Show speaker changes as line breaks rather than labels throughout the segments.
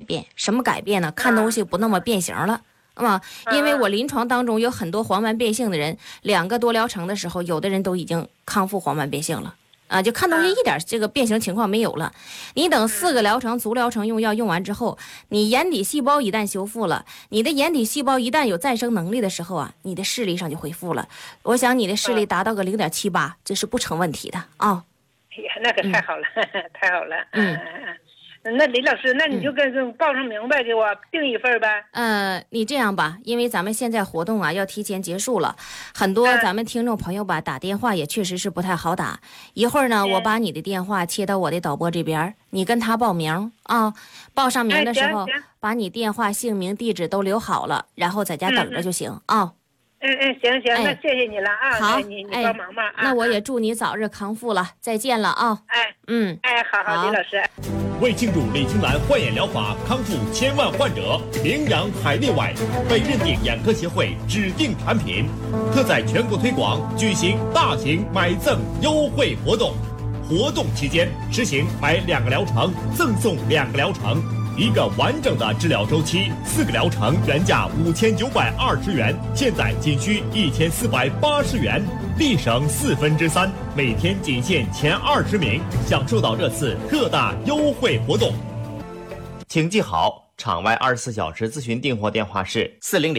变。什么改变呢？看东西不那么变形了。因为我临床当中有很多黄斑变性的人，2个多疗程的时候，有的人都已经康复黄斑变性了。就看东西一点这个变形情况没有了。你等4个疗程足疗程用药用完之后，你眼底细胞一旦修复了，你的眼底细胞一旦有再生能力的时候啊，你的视力上就恢复了。我想你的视力达到个0.78，这是不成问题的啊。
哎呀，那可太好了，太好了。那李老师，那你就跟报上名呗，给我订一份呗。
你这样吧，因为咱们现在活动啊要提前结束了，很多咱们听众朋友吧打电话也确实是不太好打。一会儿呢，我把你的电话切到我的导播这边，你跟他报名啊，报上名的时候，把你电话、姓名、地址都留好了，然后在家等着就行啊。
行，那谢谢你了啊。
好，
你帮忙吧啊。
那我也祝你早日康复了，再见了啊。
好，李老师。
为庆祝李青兰焕眼疗法康复1000万患者，名扬海内外，被认定眼科协会指定产品，特在全国推广，举行大型买赠优惠活动。活动期间实行买2个疗程赠送2个疗程，1个完整的治疗周期，4个疗程原价5920元，现在仅需1480元，立省3/4，每天仅限前20名，享受到这次特大优惠活动。请记好，场外24小时咨询订货电话是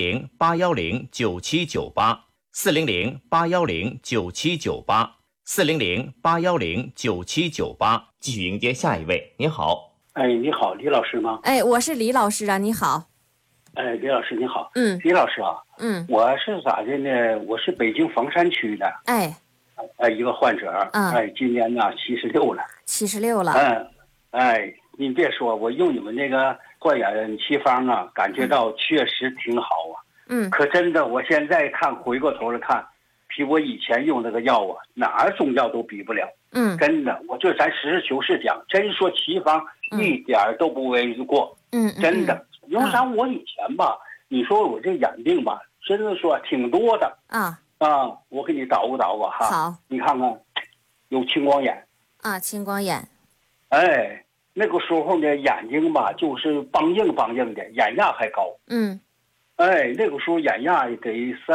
400-810-9798，400-810-9798，400-810-9798。继续迎接下一位。您好。
你好，李老师吗？
我是李老师啊，你好。
李老师你好。李老师啊，我是咋的呢？我是北京房山区的。一个患者。今年呢76了。
76了。
您别说，我用你们那个焕眼奇方啊，感觉到确实挺好啊。可真的，我现在回过头来看，比我以前用那个药啊，哪儿中药都比不了。真的，我就咱实事求是讲，真说奇方一点都不为过。真的，因为啥？我以前吧，你说我这眼病吧，真的说挺多的我给你捣鼓捣鼓哈。
好，
你看看，有青光眼
青光眼。
那个时候呢，眼睛吧就是梆硬的，眼压还高。那个时候眼压得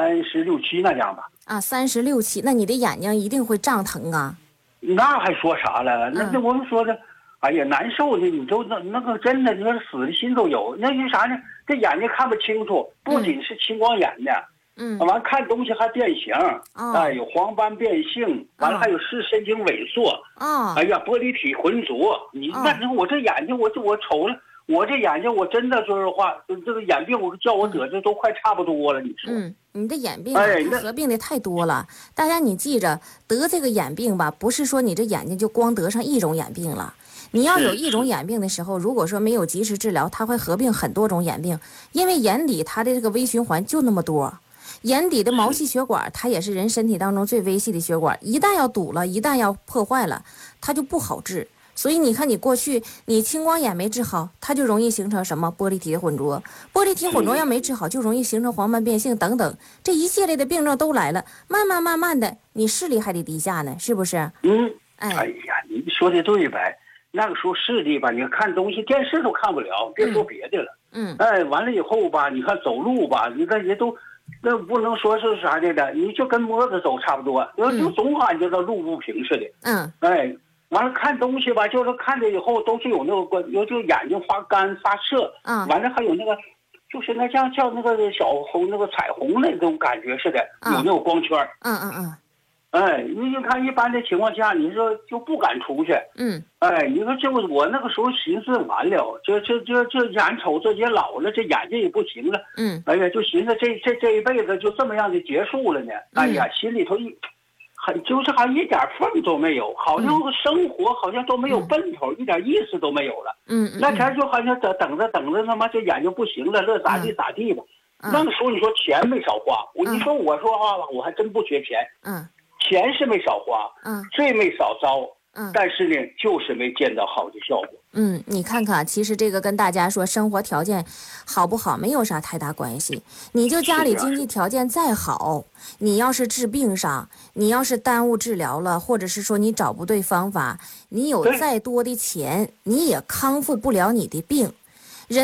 36、7那样吧。
36、7，那你的眼睛一定会胀疼啊。
那还说啥了？那我们说的，哎呀，难受的，你都那个真的，你说死的心都有。那是啥呢？这眼睛看不清楚，不仅是青光眼呢，完看东西还变形，有黄斑变性，完了还有视神经萎缩，哎呀，玻璃体浑浊。你那我这眼睛，我瞅了。我这眼睛，我真的说实话，这个眼病，我叫我得这都快差不多了。你说，
你的眼病合并的太多了。大家你记着，得这个眼病吧，不是说你这眼睛就光得上一种眼病了。你要有一种眼病的时候，如果说没有及时治疗，它会合并很多种眼病，因为眼底它的这个微循环就那么多。眼底的毛细血管，它也是人身体当中最微细的血管，一旦要堵了，一旦要破坏了，它就不好治。所以你看，你过去你青光眼没治好，它就容易形成什么玻璃体的混浊，玻璃体混浊要没治好，就容易形成黄斑变性等等，这一系列的病症都来了，慢慢的，你视力还得低下呢，是不是？
哎呀，你说的对呗。那个时候视力吧，你看东西电视都看不了，别说别的了。完了以后吧，你看走路吧，你看也都，那不能说是啥的，你就跟摸着走差不多，就总感觉到路不平似的。完了看东西吧，就是看着以后都是有那个就眼睛发干发涩，完了还有那个，就是那像那个小红那个彩虹那种感觉似的，有那种光圈。你就看一般的情况下，你说就不敢出去。你说这我那个时候寻思完了，这眼瞅着也老了，这眼睛也不行了。哎呀，就寻思这一辈子就这么样的结束了呢。哎呀，心里头就是好像一点缝都没有，好像生活好像都没有奔头，一点意思都没有了。那前就好像等着，他妈这眼睛不行了，乐咋地咋地吧。那个时候你说钱没少花，你说我说话吧，我还真不缺钱。钱是没少花，罪没少遭。但是呢，就是没见到好的效果。
你看看，其实这个跟大家说生活条件好不好没有啥太大关系。你就家里经济条件再好，你要是治病上，你要是耽误治疗了，或者是说你找不对方法，你有再多的钱，你也康复不了你的病。